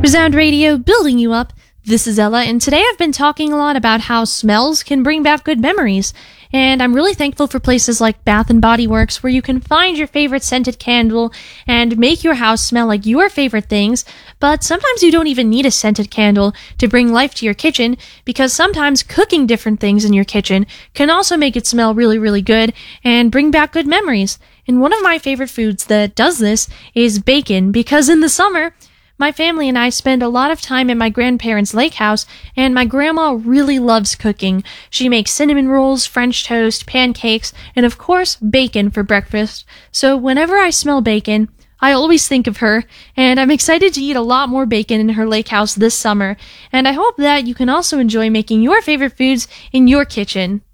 Resound Radio, building you up. This is Ella, and today I've been talking a lot about how smells can bring back good memories. And I'm really thankful for places like Bath & Body Works where you can find your favorite scented candle and make your house smell like your favorite things. But sometimes you don't even need a scented candle to bring life to your kitchen, because sometimes cooking different things in your kitchen can also make it smell really, really good and bring back good memories. And one of my favorite foods that does this is bacon, because in the summer, my family and I spend a lot of time at my grandparents' lake house, and my grandma really loves cooking. She makes cinnamon rolls, French toast, pancakes, and of course, bacon for breakfast. So whenever I smell bacon, I always think of her, and I'm excited to eat a lot more bacon in her lake house this summer. And I hope that you can also enjoy making your favorite foods in your kitchen.